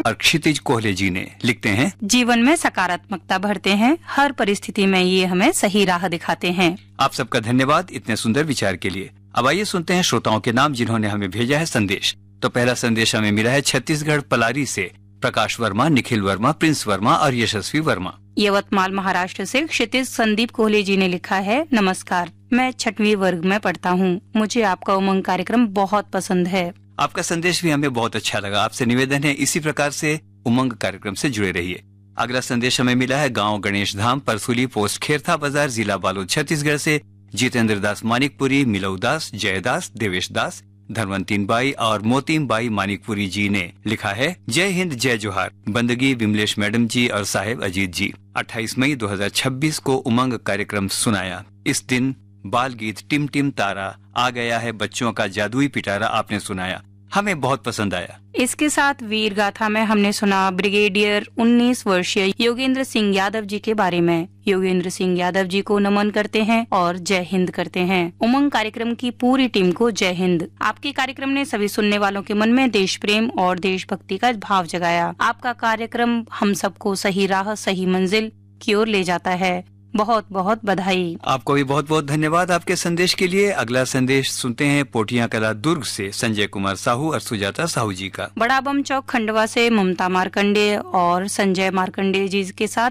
और क्षितिज कोहले जी ने लिखते हैं, जीवन में सकारात्मकता भरते हैं, हर परिस्थिति में ये हमें सही राह दिखाते हैं। आप सबका धन्यवाद इतने सुंदर विचार के लिए। अब आइए सुनते हैं श्रोताओं के नाम जिन्होंने हमें भेजा है संदेश। तो पहला संदेश हमें मिला है छत्तीसगढ़ पलारी से प्रकाश वर्मा, निखिल वर्मा, प्रिंस वर्मा और यशस्वी वर्मा। यवतमाल महाराष्ट्र से क्षितिज संदीप कोहले जी ने लिखा है, नमस्कार, मैं 6वीं वर्ग में पढ़ता हूँ। मुझे आपका उमंग कार्यक्रम बहुत पसंद है। आपका संदेश भी हमें बहुत अच्छा लगा। आपसे निवेदन है इसी प्रकार से उमंग कार्यक्रम से जुड़े रहिए। अगला संदेश हमें मिला है गांव गणेश धाम, परसुली पोस्ट, खेरथा बाजार, जिला बालोद, छत्तीसगढ़ से जितेंद्र दास मानिकपुरी, मिलऊ दास, जयदास, देवेश दास, धनवंतीन बाई और मोतीम बाई मानिकपुरी जी ने लिखा है, जय हिंद जय जोहार। बंदगी विमलेश मैडम जी और साहेब अजीत जी 28 मई 2026 को उमंग कार्यक्रम सुनाया। इस दिन बाल गीत टिम टिम तारा आ गया है, बच्चों का जादुई पिटारा आपने सुनाया, हमें बहुत पसंद आया। इसके साथ वीर गाथा में हमने सुना ब्रिगेडियर 19 वर्षीय योगेंद्र सिंह यादव जी के बारे में। योगेंद्र सिंह यादव जी को नमन करते हैं और जय हिंद करते हैं। उमंग कार्यक्रम की पूरी टीम को जय हिंद। आपके कार्यक्रम ने सभी सुनने वालों के मन में देश प्रेम और देशभक्ति का भाव जगाया। आपका कार्यक्रम हम सबको सही राह, सही मंजिल की ओर ले जाता है। बहुत बहुत बधाई। आपको भी बहुत बहुत धन्यवाद आपके संदेश के लिए। अगला संदेश सुनते हैं पोटियां कला दुर्ग से संजय कुमार साहू और सुजाता साहू जी का। बड़ा बम चौक खंडवा से ममता मार्कंडे और संजय मार्कंडे जी के साथ